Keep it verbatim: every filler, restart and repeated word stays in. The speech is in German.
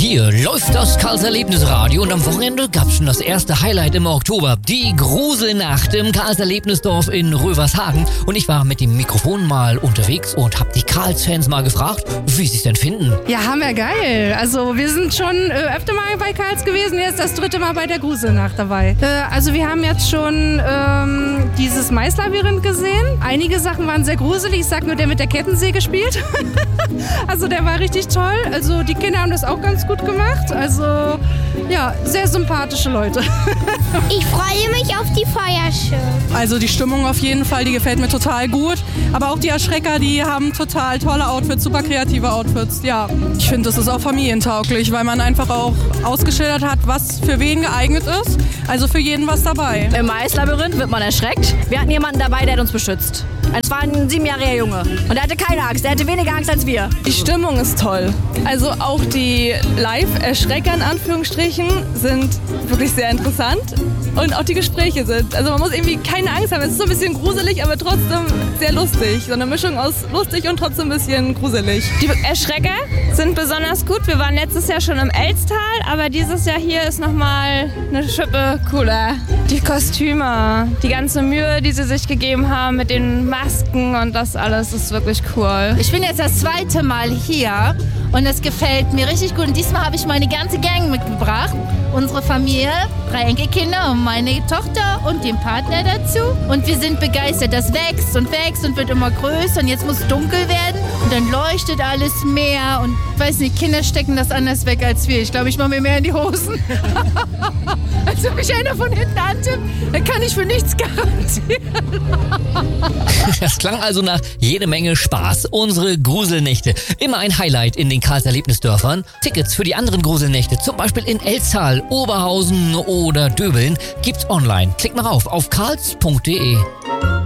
Hier läuft das Karlser Erlebnisradio und am Wochenende gab's schon das erste Highlight im Oktober. Die Gruselnacht im Karlser Erlebnisdorf in Rövershagen. Und ich war mit dem Mikrofon mal unterwegs und hab die Karls-Fans mal gefragt, wie sie's denn finden. Ja, hammergeil. Also wir sind schon äh, öfter mal bei Karls gewesen, jetzt das dritte Mal bei der Gruselnacht dabei. Äh, also wir haben jetzt schon ähm, dieses Maislabyrinth gesehen. Einige Sachen waren sehr gruselig. Ich sag nur, der mit der Kettensäge spielt. Also der war richtig toll. Also die Kinder haben das auch ganz gut gemacht. Also ja, sehr sympathische Leute. Ich freue mich auf die Feuershow. Also die Stimmung auf jeden Fall, die gefällt mir total gut. Aber auch die Erschrecker, die haben total tolle Outfits, super kreative Outfits. Ja, ich finde, das ist auch familientauglich, weil man einfach auch ausgeschildert hat, was für wen geeignet ist. Also für jeden was dabei. Im Maislabyrinth wird man erschreckt. Wir hatten jemanden dabei, der hat uns beschützt. Es war ein siebenjähriger Junge. Und er hatte keine Angst. Er hatte weniger Angst als wir. Die Stimmung ist toll. Also auch die Live-Erschrecker in Anführungsstrichen sind wirklich sehr interessant. Und auch die Gespräche sind. Also man muss irgendwie keine Angst haben. Es ist so ein bisschen gruselig, aber trotzdem sehr lustig. So eine Mischung aus lustig und trotzdem ein bisschen gruselig. Die Erschrecker sind besonders gut. Wir waren letztes Jahr schon im Elstal, aber dieses Jahr hier ist nochmal eine Schippe cooler. Die Kostüme, die ganze Mühe, die sie sich gegeben haben mit den Masken und das alles ist wirklich cool. Ich bin jetzt das zweite Mal hier und es gefällt mir richtig gut. Und diesmal habe ich meine ganze Gang mitgebracht. Unsere Familie, drei Enkelkinder und meine Tochter und den Partner dazu. Und wir sind begeistert. Das wächst und wächst und wird immer größer. Und jetzt muss es dunkel werden und dann leuchtet alles mehr. Und ich weiß nicht, Kinder stecken das anders weg als wir. Ich glaube, ich mache mir mehr in die Hosen. Als wenn mich einer von hinten antippt, dann kann ich für nichts garantieren. Das klang also nach jede Menge Spaß. Unsere Gruselnächte. Immer ein Highlight in den Karlser Erlebnisdörfern. Tickets für die anderen Gruselnächte, zum Beispiel in Elstal, Oberhausen oder Döbeln, gibt's online. Klickt mal rauf auf karls punkt de.